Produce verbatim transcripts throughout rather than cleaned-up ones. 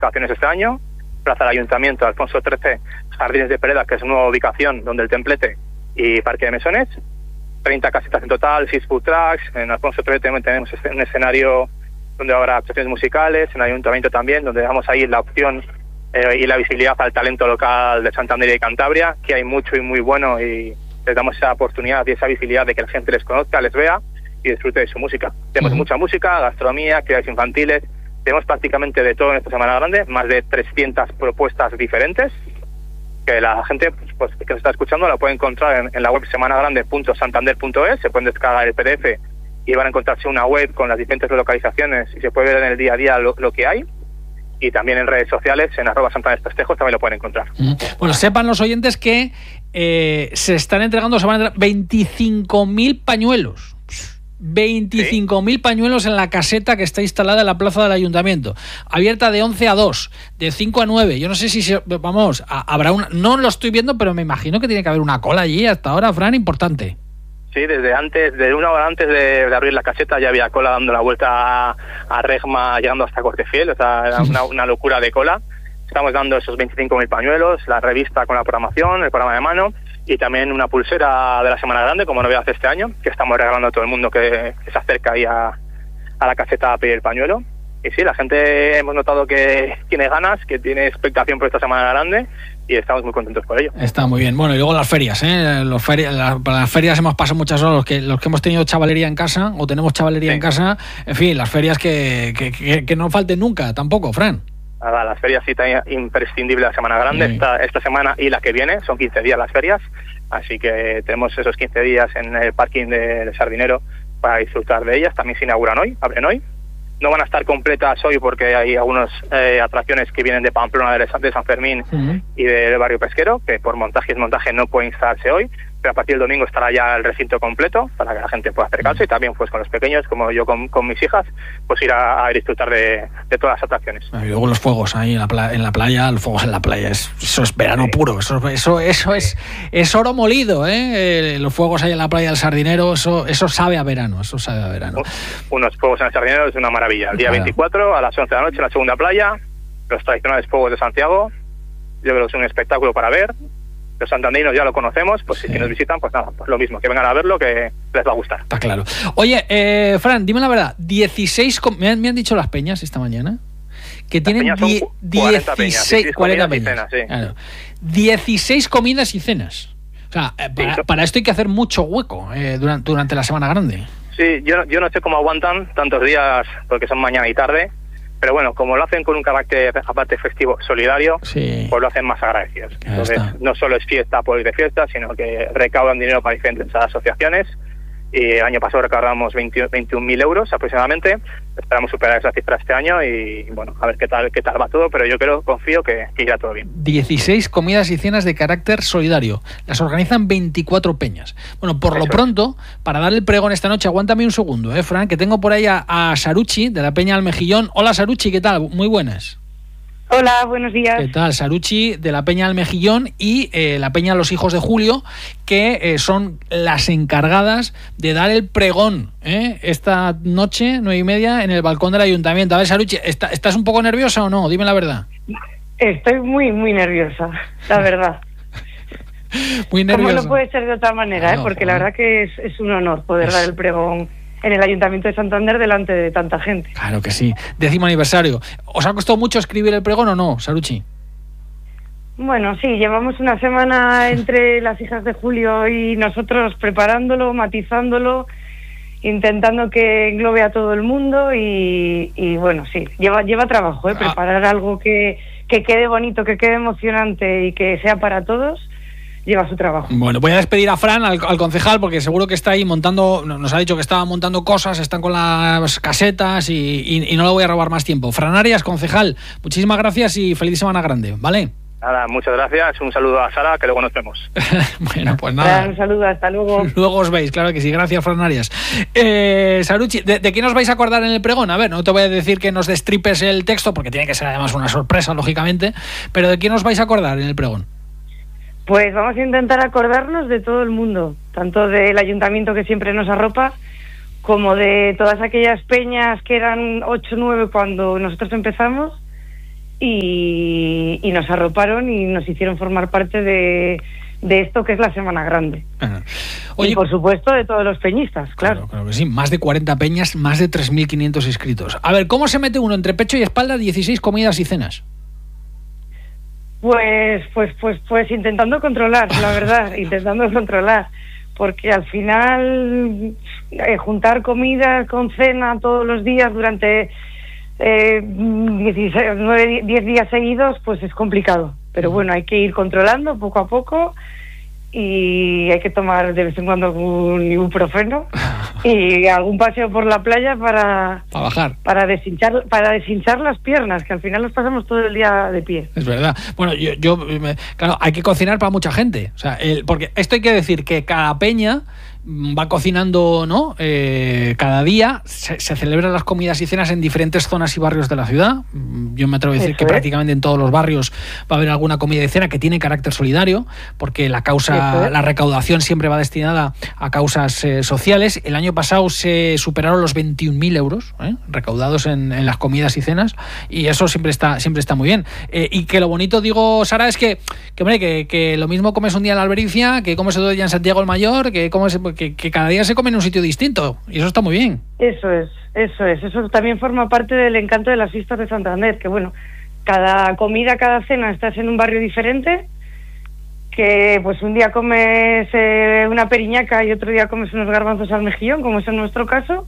ubicaciones este año: Plaza del Ayuntamiento, Alfonso trece, Jardines de Pereda, que es una nueva ubicación, donde el Templete, y Parque de Mesones. treinta casetas en total, seis food trucks. En Alfonso trece también tenemos un escenario donde habrá actuaciones musicales, en el Ayuntamiento también, donde damos ahí la opción eh, y la visibilidad al talento local de Santander y de Cantabria, que hay mucho y muy bueno, y les damos esa oportunidad y esa visibilidad de que la gente les conozca, les vea y disfrute de su música. Tenemos uh-huh. mucha música, gastronomía, actividades infantiles, tenemos prácticamente de todo en esta Semana Grande, más de trescientas propuestas diferentes, que la gente pues, que nos está escuchando la puede encontrar en, en la web semana grande punto santander punto es, se pueden descargar el P D F y van a encontrarse una web con las diferentes localizaciones y se puede ver en el día a día lo, lo que hay. Y también en redes sociales, en arroba Santander Festejos, también lo pueden encontrar. Bueno, sepan los oyentes que eh, se están entregando, se van a entregar veinticinco mil pañuelos. veinticinco mil sí. pañuelos en la caseta que está instalada en la plaza del Ayuntamiento. Abierta de once a dos, de cinco a nueve. Yo no sé si, se, vamos, habrá una... No lo estoy viendo, pero me imagino que tiene que haber una cola allí hasta ahora, Fran, importante. Sí, desde antes, de una hora antes de, de abrir la caseta ya había cola dando la vuelta a, a Regma, llegando hasta Cortefiel, o sea, era una, una locura de cola. Estamos dando esos veinticinco mil pañuelos, la revista con la programación, el programa de mano, y también una pulsera de la Semana Grande, como novedad este año, que estamos regalando a todo el mundo que, que se acerca ahí a, a la caseta a pedir el pañuelo. Y sí, la gente hemos notado que tiene ganas, que tiene expectación por esta Semana Grande, y estamos muy contentos por ello. Está muy bien. Bueno, y luego las ferias, ¿eh? Los ferias, la, para las ferias hemos pasado muchas horas, los que, los que hemos tenido chavalería en casa, o tenemos chavalería sí. en casa, en fin, las ferias que, que, que, que no falten nunca, tampoco, Fran. Nada, las ferias sí también imprescindible la Semana Grande, sí. esta, esta semana y la que viene, son quince días las ferias, así que tenemos esos quince días en el parking de, de Sardinero para disfrutar de ellas. También se inauguran hoy, abren hoy. No van a estar completas hoy porque hay algunas eh, atracciones que vienen de Pamplona, de, de San Fermín uh-huh. y del barrio pesquero, que por montaje y desmontaje no pueden instalarse hoy, pero a partir del domingo estará ya el recinto completo para que la gente pueda acercarse, y también pues con los pequeños, como yo con, con mis hijas, pues ir a, a disfrutar de, de todas las atracciones. Y luego los fuegos ahí en la, playa, en la playa, los fuegos en la playa, es, eso es verano sí. puro, eso, eso, eso es, es oro molido, ¿eh? Los fuegos ahí en la playa del Sardinero, eso, eso sabe a verano, eso sabe a verano. Unos fuegos en el Sardinero es una maravilla. El día claro. veinticuatro a las once de la noche en la segunda playa, los tradicionales fuegos de Santiago, yo creo que es un espectáculo para ver. Los santanderinos ya lo conocemos, pues sí. si nos visitan, pues nada, pues lo mismo, que vengan a verlo, que les va a gustar. Está claro. Oye, eh, Fran, dime la verdad, dieciséis, com- me, han, me han dicho las peñas esta mañana, que las tienen die- cuarenta dieciséis, peñas, cuarenta peñas, peñas. Y cenas, sí. Claro. dieciséis comidas y cenas. O sea, eh, para, sí, para esto hay que hacer mucho hueco eh, durante, durante la Semana Grande. Sí, yo, yo no sé cómo aguantan tantos días, porque son mañana y tarde, pero bueno, como lo hacen con un carácter aparte festivo solidario, sí. pues lo hacen más agradecidos. Ya Entonces, está. No solo es fiesta por ir de fiesta, sino que recaudan dinero para diferentes asociaciones, y el año pasado recaudamos veintiún mil euros aproximadamente. Esperamos superar esa cifra este año y bueno, a ver qué tal qué tal va todo, pero yo creo, confío que, que irá todo bien. dieciséis comidas y cenas de carácter solidario. Las organizan veinticuatro peñas. Bueno, por Eso lo pronto, es. para darle el pregón esta noche, aguántame un segundo, eh, Fran, que tengo por ahí a, a Saruchi, de la Peña Almejillón. Hola, Saruchi, ¿qué tal? Muy buenas. Hola, buenos días. ¿Qué tal? Saruchi, de la Peña Almejillón y eh, la Peña Los Hijos de Julio, que eh, son las encargadas de dar el pregón ¿eh? esta noche, nueve y media, en el balcón del Ayuntamiento. A ver, Saruchi, ¿está, ¿estás un poco nerviosa o no? Dime la verdad. Estoy muy, muy nerviosa, la verdad. Muy nerviosa. Como no puede ser de otra manera, ¿eh? Porque joder. La verdad que es, es un honor poder es... dar el pregón en el Ayuntamiento de Santander delante de tanta gente. Claro que sí. Décimo aniversario. ¿Os ha costado mucho escribir el pregón o no, Saruchi? Bueno, sí, llevamos una semana entre las hijas de Julio y nosotros preparándolo, matizándolo, intentando que englobe a todo el mundo y, y bueno, sí, lleva lleva trabajo, ¿eh? Preparar ah. algo que, que quede bonito, que quede emocionante y que sea para todos. Lleva su trabajo. Bueno, voy a despedir a Fran, al, al concejal, porque seguro que está ahí montando, nos ha dicho que estaba montando cosas, están con las casetas y, y, y no le voy a robar más tiempo. Fran Arias, concejal, muchísimas gracias y feliz Semana Grande, ¿vale? Nada, muchas gracias, un saludo a Sara, que luego nos vemos. Bueno, pues nada. Un saludo, hasta luego. Luego os veis, claro que sí, gracias, Fran Arias. Eh, Saruchi, ¿de, ¿de qué nos vais a acordar en el pregón? A ver, no te voy a decir que nos destripes el texto, porque tiene que ser además una sorpresa, lógicamente, pero ¿de qué nos vais a acordar en el pregón? Pues vamos a intentar acordarnos de todo el mundo, tanto del ayuntamiento que siempre nos arropa, como de todas aquellas peñas que eran ocho o nueve cuando nosotros empezamos, y, y nos arroparon y nos hicieron formar parte de, de esto que es la Semana Grande. Ajá. Oye, y por supuesto de todos los peñistas, claro. Claro, claro que sí, más de cuarenta peñas, más de tres mil quinientos inscritos. A ver, ¿cómo se mete uno entre pecho y espalda dieciséis comidas y cenas? Pues, pues, pues, pues intentando controlar, la verdad, intentando controlar, porque al final eh, juntar comida con cena todos los días durante eh, diez días seguidos, pues es complicado. Pero bueno, hay que ir controlando poco a poco y hay que tomar de vez en cuando algún ibuprofeno y algún paseo por la playa para, para bajar, para deshinchar, para deshinchar las piernas, que al final nos pasamos todo el día de pie. Es verdad. Bueno, yo, yo claro, hay que cocinar para mucha gente, o sea, el, porque esto hay que decir que cada peña va cocinando, ¿no? Eh, cada día se, se celebran las comidas y cenas en diferentes zonas y barrios de la ciudad. Yo me atrevo a decir Eso que es. prácticamente en todos los barrios va a haber alguna comida y cena que tiene carácter solidario, porque la causa, la recaudación siempre va destinada a causas eh, sociales. El año pasado se superaron los veintiún mil euros ¿eh? recaudados en, en las comidas y cenas, y eso siempre está, siempre está muy bien. Eh, y que lo bonito, digo, Sara, es que, que hombre, que, que lo mismo comes un día en la Albericia, que comes otro día en Santiago el Mayor, que comes Que, que cada día se come en un sitio distinto, y eso está muy bien. Eso es, eso es, eso también forma parte del encanto de las fiestas de Santander, que bueno, cada comida, cada cena estás en un barrio diferente, que pues un día comes eh, una periñaca y otro día comes unos garbanzos al mejillón, como es en nuestro caso,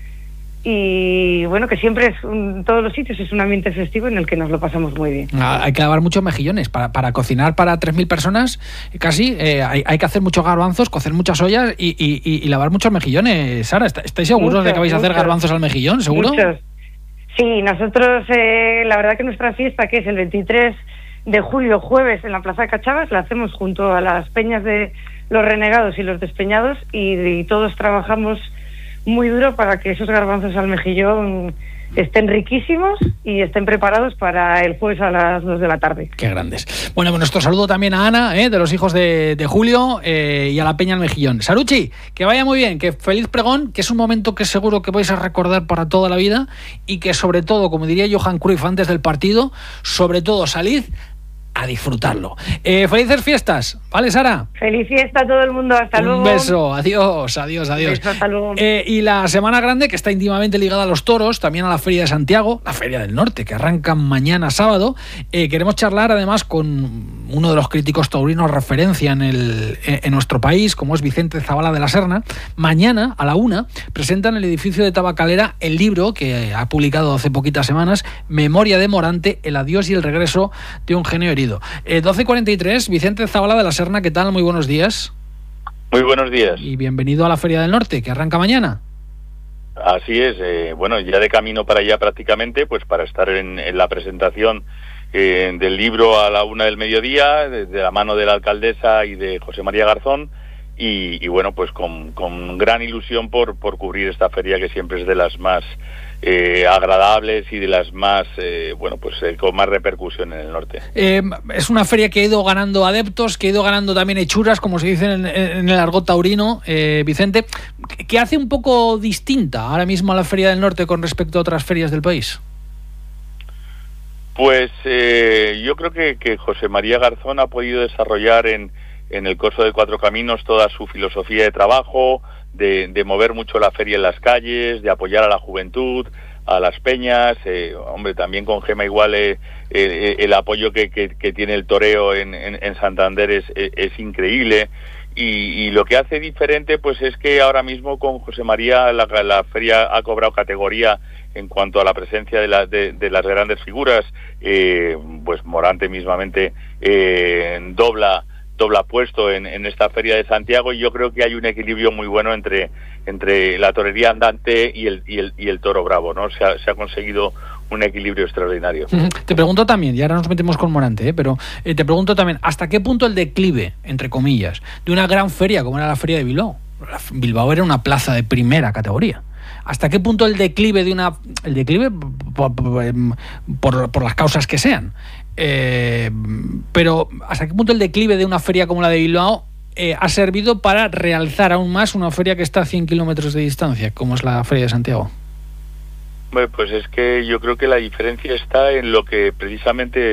y bueno, que siempre es en todos los sitios es un ambiente festivo en el que nos lo pasamos muy bien. Ah, hay que lavar muchos mejillones para, para cocinar para tres mil personas casi, eh, hay, hay que hacer muchos garbanzos, cocer muchas ollas y, y, y, y lavar muchos mejillones. Sara, ¿estáis seguros muchos, de que vais muchos, a hacer garbanzos al mejillón, seguro? Muchos. Sí, nosotros eh, la verdad que nuestra fiesta, que es el veintitrés de julio, jueves, en la Plaza de Cachavas, la hacemos junto a las peñas de los Renegados y los Despeñados, y, y todos trabajamos muy duro para que esos garbanzos al mejillón estén riquísimos y estén preparados para el jueves a las dos de la tarde. Qué grandes. Bueno, pues nuestro saludo también a Ana, ¿eh? de los hijos de, de Julio, eh, y a la Peña al Mejillón. Saruchi, que vaya muy bien, que feliz pregón, que es un momento que seguro que vais a recordar para toda la vida, y que sobre todo, como diría Johan Cruyff antes del partido, sobre todo salid a disfrutarlo. Eh, felices fiestas, ¿vale, Sara? Feliz fiesta a todo el mundo, hasta Un luego. Un beso, adiós, adiós, adiós. Un beso, hasta luego. Eh, y la Semana Grande, que está íntimamente ligada a los toros, también a la Feria de Santiago, la Feria del Norte, que arranca mañana sábado. Eh, queremos charlar además con uno de los críticos taurinos referencia en, el, en nuestro país, como es Vicente Zavala de la Serna. Mañana, a la una, presenta en el edificio de Tabacalera el libro que ha publicado hace poquitas semanas, Memoria de Morante, el adiós y el regreso de un genio herido. Eh, doce cuarenta y tres, Vicente Zavala de la Serna, ¿qué tal? Muy buenos días. Muy buenos días. Y bienvenido a la Feria del Norte, que arranca mañana. Así es, eh, bueno, ya de camino para allá prácticamente, pues para estar en, en la presentación eh, del libro a la una del mediodía, de, de la mano de la alcaldesa y de José María Garzón, y, y bueno, pues con, con gran ilusión por, por cubrir esta feria, que siempre es de las más eh, agradables y de las más, eh, bueno, pues eh, con más repercusión en el norte. Eh, es una feria que ha ido ganando adeptos, que ha ido ganando también hechuras, como se dice en, en el argot taurino, eh, Vicente, que hace un poco distinta ahora mismo a la Feria del Norte con respecto a otras ferias del país. Pues eh, yo creo que, que José María Garzón ha podido desarrollar en, en el Coso de Cuatro Caminos toda su filosofía de trabajo, de, de mover mucho la feria en las calles, de apoyar a la juventud, a las peñas, eh, hombre, también con Gema igual eh, eh, el apoyo que, que, que tiene el toreo en, en, en Santander es, es, es increíble. Y, y lo que hace diferente pues es que ahora mismo con José María la, la feria ha cobrado categoría en cuanto a la presencia de, la, de, de las grandes figuras. Eh, pues Morante mismamente eh, dobla dobla puesto en, en esta feria de Santiago, y yo creo que hay un equilibrio muy bueno entre entre la torería andante y el y el, y el toro bravo, ¿no? Se ha, se ha conseguido un equilibrio extraordinario. Te pregunto también, y ahora nos metemos con Morante, ¿eh? pero eh, te pregunto también, ¿hasta qué punto el declive, entre comillas, de una gran feria como era la Feria de Bilbao? Bilbao era una plaza de primera categoría. ¿Hasta qué punto el declive de una... el declive por, por, por las causas que sean, eh, pero ¿hasta qué punto el declive de una feria como la de Bilbao eh, ha servido para realzar aún más una feria que está a cien kilómetros de distancia, como es la Feria de Santiago? Pues es que yo creo que la diferencia está en lo que precisamente